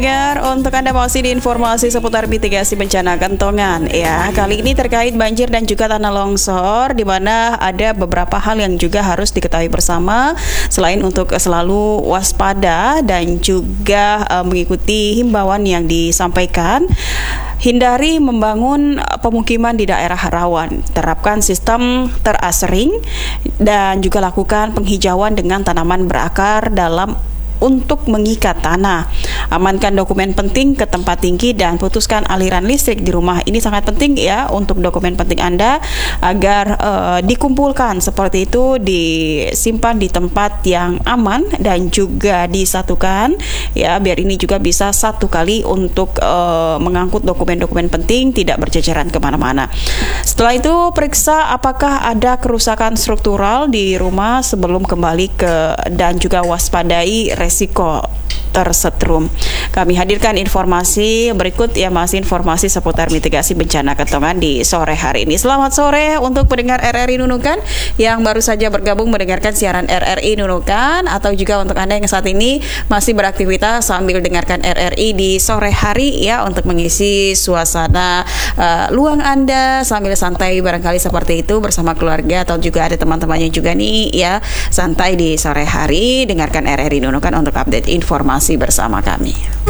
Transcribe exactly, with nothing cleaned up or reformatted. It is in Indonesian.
Dengar, untuk Anda masih di informasi seputar mitigasi bencana kentongan ya. Kali ini terkait banjir dan juga tanah longsor, di mana ada beberapa hal yang juga harus diketahui bersama. Selain untuk selalu waspada dan juga uh, mengikuti himbauan yang disampaikan, hindari membangun pemukiman di daerah rawan. Terapkan sistem terasering dan juga lakukan penghijauan dengan tanaman berakar dalam untuk mengikat tanah. Amankan dokumen penting ke tempat tinggi dan putuskan aliran listrik di rumah. Ini sangat penting ya untuk dokumen penting Anda agar uh, dikumpulkan seperti itu, disimpan di tempat yang aman dan juga disatukan ya, biar ini juga bisa satu kali untuk uh, mengangkut dokumen-dokumen penting, tidak berjajaran kemana-mana. Setelah itu periksa apakah ada kerusakan struktural di rumah sebelum kembali ke dan juga waspadai resiko tersetrum. Kami hadirkan informasi berikut ya, masih informasi seputar mitigasi bencana kentongan di sore hari ini. Selamat sore untuk pendengar R R I Nunukan yang baru saja bergabung mendengarkan siaran R R I Nunukan, atau juga untuk Anda yang saat ini masih beraktivitas sambil dengarkan R R I di sore hari ya, untuk mengisi suasana uh, luang Anda sambil santai barangkali seperti itu bersama keluarga, atau juga ada teman-temannya juga nih ya, santai di sore hari dengarkan R R I Nunukan untuk update informasi bersama kami.